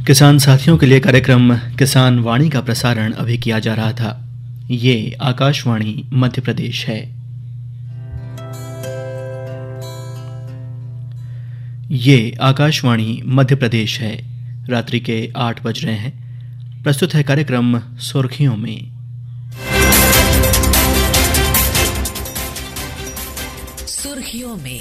किसान साथियों के लिए कार्यक्रम किसान वाणी का प्रसारण अभी किया जा रहा था। ये आकाशवाणी मध्य प्रदेश है। ये आकाशवाणी मध्य प्रदेश है। रात्रि के 8 बज रहे हैं। प्रस्तुत है कार्यक्रम सुर्खियों में। सुर्खियों में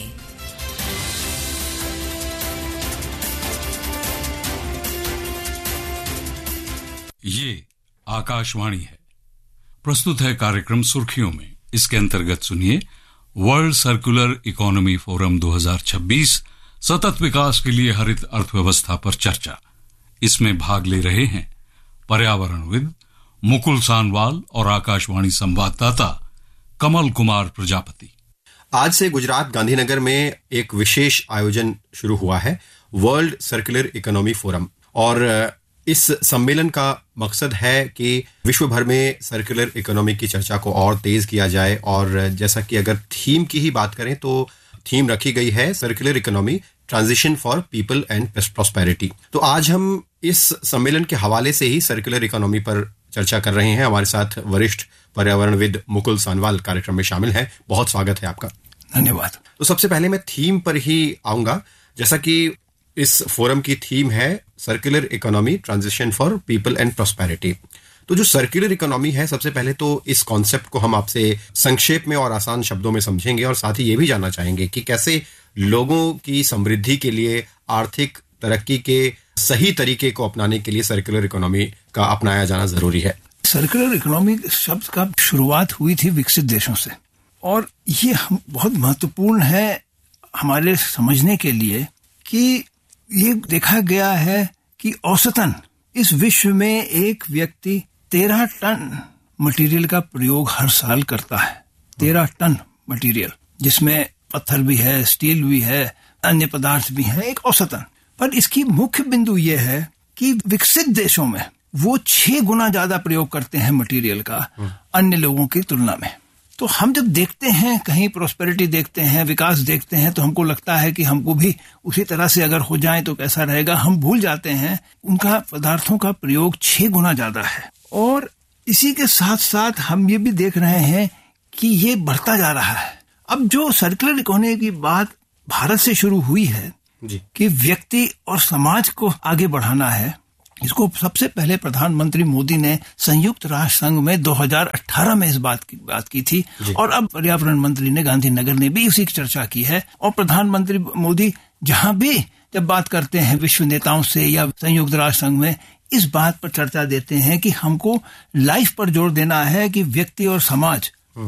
ये आकाशवाणी है। प्रस्तुत है कार्यक्रम सुर्खियों में। इसके अंतर्गत सुनिए वर्ल्ड सर्कुलर इकोनॉमी फोरम 2026 सतत विकास के लिए हरित अर्थव्यवस्था पर चर्चा। इसमें भाग ले रहे हैं पर्यावरणविद मुकुल सानवाल और आकाशवाणी संवाददाता कमल कुमार प्रजापति। आज से गुजरात गांधीनगर में एक विशेष आयोजन शुरू हुआ है, वर्ल्ड सर्कुलर इकोनॉमी फोरम। और इस सम्मेलन का मकसद है कि विश्व भर में सर्कुलर इकोनॉमी की चर्चा को और तेज किया जाए। और जैसा कि अगर थीम की ही बात करें तो थीम रखी गई है circular economy transition for people and prosperity. तो आज हम इस सम्मेलन के हवाले से ही सर्कुलर इकोनॉमी पर चर्चा कर रहे हैं। हमारे साथ वरिष्ठ पर्यावरणविद मुकुल सानवाल कार्यक्रम में शामिल हैं। बहुत स्वागत है आपका। धन्यवाद। तो सबसे पहले मैं थीम पर ही आऊंगा। जैसा कि इस फोरम की थीम है circular economy transition for people and prosperity. तो जो सर्कुलर इकोनॉमी है, सबसे पहले तो इस कॉन्सेप्ट को हम आपसे संक्षेप में और आसान शब्दों में समझेंगे और साथ ही ये भी जानना चाहेंगे कि कैसे लोगों की समृद्धि के लिए, आर्थिक तरक्की के सही तरीके को अपनाने के लिए सर्कुलर इकोनॉमी का अपनाया जाना जरूरी है। सर्कुलर इकोनॉमी शब्द का शुरुआत हुई थी विकसित देशों से, और ये बहुत महत्वपूर्ण है हमारे समझने के लिए कि ये देखा गया है कि औसतन इस विश्व में एक व्यक्ति 13 टन मटेरियल का प्रयोग हर साल करता है। 13 टन मटेरियल, जिसमें पत्थर भी है, स्टील भी है, अन्य पदार्थ भी हैं, एक औसतन। पर इसकी मुख्य बिंदु ये है कि विकसित देशों में वो 6 गुना ज्यादा प्रयोग करते हैं मटेरियल का अन्य लोगों की तुलना में। तो हम जब देखते हैं, कहीं प्रोस्पेरिटी देखते हैं, विकास देखते हैं, तो हमको लगता है कि हमको भी उसी तरह से अगर हो जाए तो कैसा रहेगा। हम भूल जाते हैं उनका पदार्थों का प्रयोग 6 गुना ज्यादा है। और इसी के साथ साथ हम ये भी देख रहे हैं कि ये बढ़ता जा रहा है। अब जो सर्कुलर इकोनॉमी की बात भारत से शुरू हुई है जी, कि व्यक्ति और समाज को आगे बढ़ाना है, इसको सबसे पहले प्रधानमंत्री मोदी ने संयुक्त राष्ट्र संघ में 2018 में इस बात की थी। और अब पर्यावरण मंत्री ने गांधीनगर ने भी इसी की चर्चा की है। और प्रधानमंत्री मोदी जहां भी जब बात करते हैं विश्व नेताओं से या संयुक्त राष्ट्र संघ में, इस बात पर चर्चा देते हैं कि हमको लाइफ पर जोर देना है कि व्यक्ति और समाज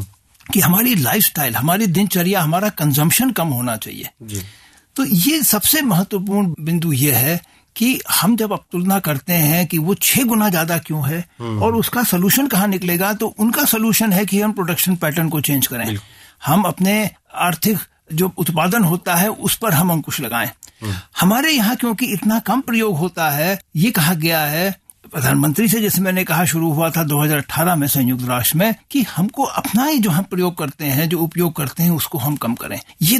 कि हमारी लाइफस्टाइल, हमारी दिनचर्या, हमारा कंजम्पशन कम होना चाहिए जी। तो ये सबसे महत्वपूर्ण बिंदु ये है कि हम जब अब तुलना करते हैं कि वो 6 गुना ज्यादा क्यों है और उसका सोल्यूशन कहाँ निकलेगा, तो उनका सोल्यूशन है कि हम प्रोडक्शन पैटर्न को चेंज करें। हम अपने आर्थिक जो उत्पादन होता है उस पर हम अंकुश लगाएं। हमारे यहाँ क्योंकि इतना कम प्रयोग होता है, ये कहा गया है प्रधानमंत्री से, जैसे मैंने कहा शुरू हुआ था 2018 में संयुक्त राष्ट्र में, कि हमको अपना ही जो हम प्रयोग करते हैं, जो उपयोग करते हैं, उसको हम कम करें। ये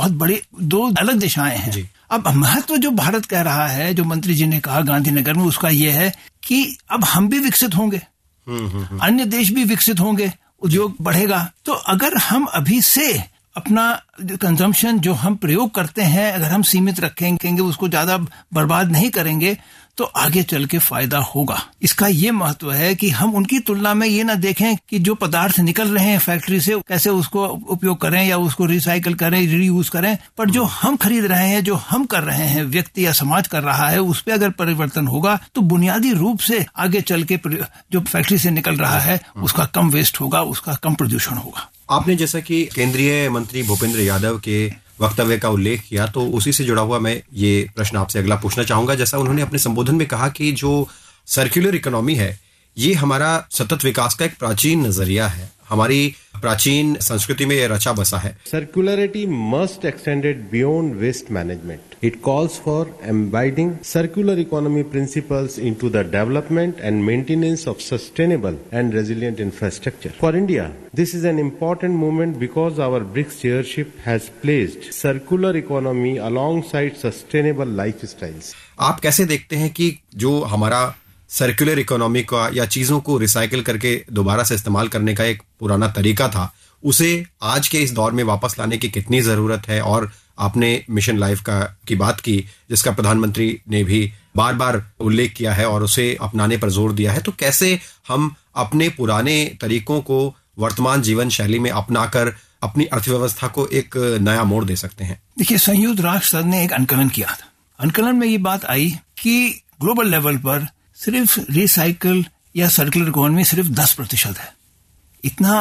दो अलग दिशाएं हैं। अब महत्व जो भारत कह रहा है, जो मंत्री जी ने कहा गांधीनगर में, उसका ये है कि अब हम भी विकसित होंगे, अन्य देश भी विकसित होंगे, उद्योग बढ़ेगा। तो अगर हम अभी से अपना कंजम्पशन जो हम प्रयोग करते हैं अगर हम सीमित रखेंगे, उसको ज्यादा बर्बाद नहीं करेंगे, तो आगे चल के फायदा होगा। इसका ये महत्व है कि हम उनकी तुलना में ये ना देखें कि जो पदार्थ निकल रहे हैं फैक्ट्री से कैसे उसको उपयोग करें या उसको रिसाइकल करें, रीयूज करें, पर जो हम खरीद रहे हैं, जो हम कर रहे हैं, व्यक्ति या समाज कर रहा है, उस पर अगर परिवर्तन होगा तो बुनियादी रूप से आगे चल के जो फैक्ट्री से निकल रहा है उसका कम वेस्ट होगा, उसका कम प्रदूषण होगा। आपने जैसा कि केंद्रीय मंत्री भूपेंद्र यादव के वक्तव्य का उल्लेख किया, तो उसी से जुड़ा हुआ मैं ये प्रश्न आपसे अगला पूछना चाहूंगा। जैसा उन्होंने अपने संबोधन में कहा कि जो सर्कुलर इकोनॉमी है, ये हमारा सतत विकास का एक प्राचीन नजरिया है, हमारी प्राचीन संस्कृति में ये रचा बसा है। Circularity must extended beyond waste management. It calls for embedding circular economy principles into the development and maintenance of sustainable and resilient infrastructure. For India, this is an important moment because our BRICS chairship has placed circular economy alongside sustainable lifestyles. आप कैसे देखते हैं कि जो हमारा circular economy का या चीजों को रिसाइकिल करके दोबारा से इस्तेमाल करने का एक पुराना तरीका था, उसे आज के इस दौर में वापस लाने की कितनी जरूरत है? और आपने मिशन लाइफ की बात की, जिसका प्रधानमंत्री ने भी बार बार उल्लेख किया है और उसे अपनाने पर जोर दिया है, तो कैसे हम अपने पुराने तरीकों को वर्तमान जीवन शैली में अपनाकर अपनी अर्थव्यवस्था को एक नया मोड़ दे सकते हैं? देखिए, संयुक्त राष्ट्र संघ ने एक आंकलन किया था। आंकलन में ये बात आई कि ग्लोबल लेवल पर सिर्फ रिसाइकल या सर्कुलर इकोनॉमी सिर्फ 10% है। इतना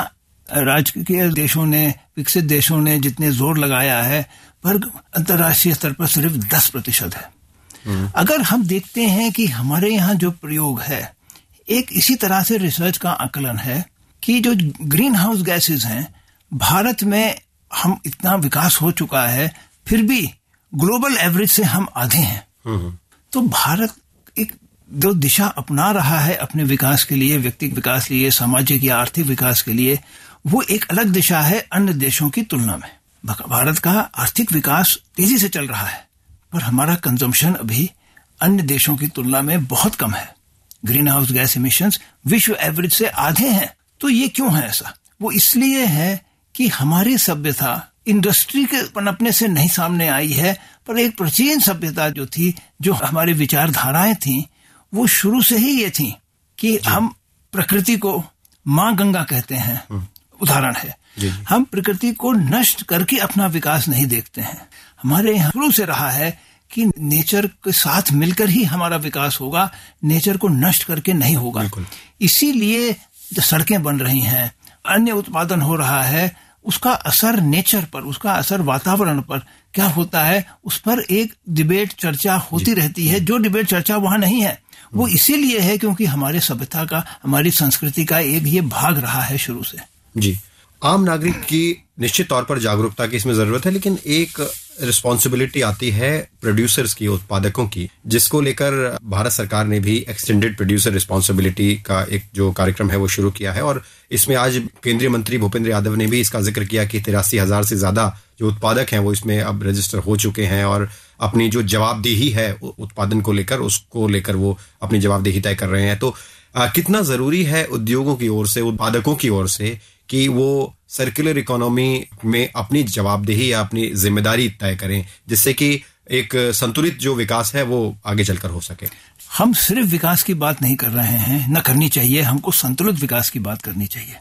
राजकीय देशों ने, विकसित देशों ने जितने जोर लगाया है, पर अंतर्राष्ट्रीय स्तर पर सिर्फ 10% है। अगर हम देखते हैं कि हमारे यहाँ जो प्रयोग है, एक इसी तरह से रिसर्च का आकलन है कि जो ग्रीन हाउस गैसेज हैं, भारत में हम इतना विकास हो चुका है, फिर भी ग्लोबल एवरेज से हम आधे हैं। तो भारत एक जो दिशा अपना रहा है अपने विकास के लिए, व्यक्तिगत विकास के लिए, सामाजिक या आर्थिक विकास के लिए, वो एक अलग दिशा है अन्य देशों की तुलना में। भारत का आर्थिक विकास तेजी से चल रहा है, पर हमारा कंजम्पशन अभी अन्य देशों की तुलना में बहुत कम है। ग्रीन हाउस गैस इमिशंस विश्व एवरेज से आधे हैं। तो ये क्यों है ऐसा? वो इसलिए है कि हमारी सभ्यता इंडस्ट्री के पनपने से नहीं सामने आई है, पर एक प्राचीन सभ्यता जो थी, जो हमारी विचारधाराएं थी, वो शुरू से ही ये थी कि हम प्रकृति को माँ गंगा कहते हैं। उदाहरण है, हम प्रकृति को नष्ट करके अपना विकास नहीं देखते हैं। हमारे यहाँ शुरू से रहा है कि नेचर के साथ मिलकर ही हमारा विकास होगा, नेचर को नष्ट करके नहीं होगा। इसीलिए जो सड़कें बन रही हैं, अन्य उत्पादन हो रहा है, उसका असर नेचर पर, उसका असर वातावरण पर क्या होता है, उस पर एक डिबेट चर्चा होती रहती है। जो डिबेट चर्चा वहां नहीं है, वो इसीलिए है क्योंकि हमारे सभ्यता का, हमारी संस्कृति का एक ये भाग रहा है शुरू से। जी, आम नागरिक की निश्चित तौर पर जागरूकता की इसमें जरूरत है, लेकिन एक रिस्पॉन्सिबिलिटी आती है प्रोड्यूसर्स की, उत्पादकों की, जिसको लेकर भारत सरकार ने भी एक्सटेंडेड प्रोड्यूसर रिस्पॉन्सिबिलिटी का एक जो कार्यक्रम है वो शुरू किया है। और इसमें आज केंद्रीय मंत्री भूपेंद्र यादव ने भी इसका जिक्र किया कि 83,000 से ज्यादा जो उत्पादक हैं वो इसमें अब रजिस्टर हो चुके हैं और अपनी जो जवाबदेही है उत्पादन को लेकर, उसको लेकर वो अपनी जवाबदेही तय कर रहे हैं। तो कितना जरूरी है उद्योगों की ओर से, उत्पादकों की ओर से, कि वो सर्कुलर इकोनॉमी में अपनी जवाबदेही या अपनी जिम्मेदारी तय करें, जिससे कि एक संतुलित जो विकास है वो आगे चलकर हो सके? हम सिर्फ विकास की बात नहीं कर रहे हैं, न करनी चाहिए, हमको संतुलित विकास की बात करनी चाहिए।